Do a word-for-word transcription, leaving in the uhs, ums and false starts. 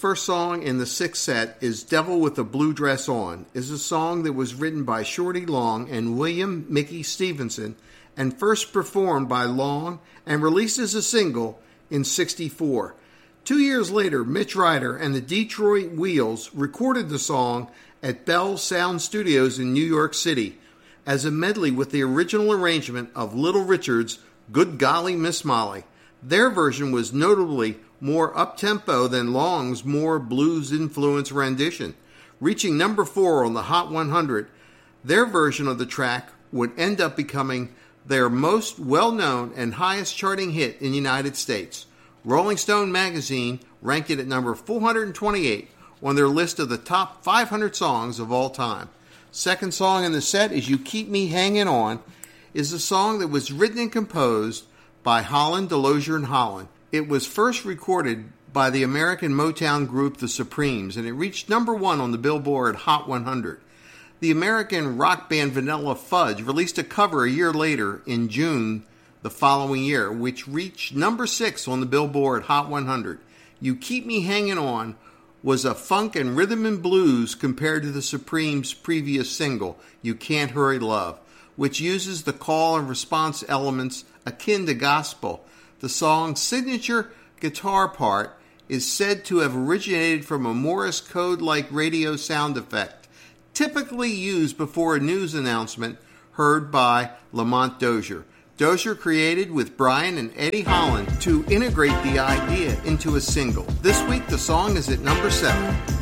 first song in the sixth set is Devil with a Blue Dress On. Is a song that was written by Shorty Long and William Mickey Stevenson and first performed by Long and released as a single in sixty-four. Two years later, Mitch Ryder and the Detroit Wheels recorded the song at Bell Sound Studios in New York City as a medley with the original arrangement of Little Richard's Good Golly Miss Molly. Their version was notably more up-tempo than Long's more blues-influenced rendition. Reaching number four on the Hot one hundred, their version of the track would end up becoming their most well-known and highest-charting hit in the United States. Rolling Stone magazine ranked it at number four hundred twenty-eight on their list of the top five hundred songs of all time. Second song in the set is You Keep Me Hanging On, is a song that was written and composed by Holland, Delosier, and Holland. It was first recorded by the American Motown group The Supremes, and it reached number one on the Billboard Hot one hundred. The American rock band Vanilla Fudge released a cover a year later in June the following year, which reached number six on the Billboard Hot one hundred. You Keep Me Hanging On was a funk and rhythm and blues compared to the Supremes' previous single, You Can't Hurry Love, which uses the call and response elements akin to gospel. The song's signature guitar part is said to have originated from a Morse code-like radio sound effect, typically used before a news announcement heard by Lamont Dozier. Dozier created with Brian and Eddie Holland to integrate the idea into a single. This week, the song is at number seven.